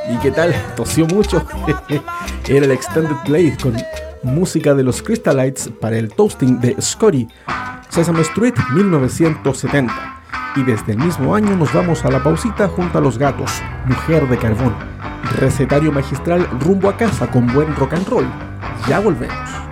¿Y qué tal? Tosió mucho. Era el Extended Play con música de los Crystalites para el toasting de Scotty, Sesame Street 1970. Y desde el mismo año nos vamos a la pausita junto a Los Gatos, Mujer de Carbón. Recetario magistral rumbo a casa con buen rock and roll. Ya volvemos.